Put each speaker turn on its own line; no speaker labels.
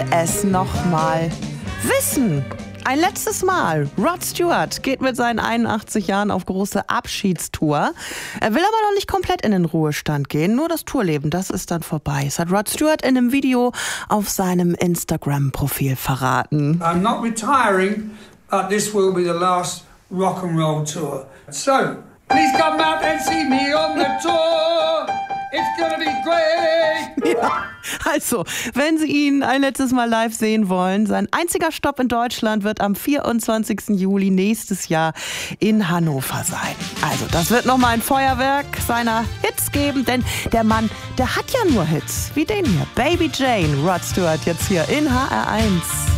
es nochmal wissen. Ein letztes Mal. Rod Stewart geht mit seinen 81 Jahren auf große Abschiedstour. Er will aber noch nicht komplett in den Ruhestand gehen. Nur das Tourleben, das ist dann vorbei. Das hat Rod Stewart in einem Video auf seinem Instagram-Profil verraten.
I'm not retiring, but this will be the last rock and roll tour. So, please come out and see me on the tour. It's gonna be great.
Ja, also, wenn Sie ihn ein letztes Mal live sehen wollen, sein einziger Stopp in Deutschland wird am 24. Juli nächstes Jahr in Hannover sein. Also, das wird nochmal ein Feuerwerk seiner Hits geben, denn der Mann, der hat ja nur Hits, wie den hier. Baby Jane, Rod Stewart jetzt hier in HR1.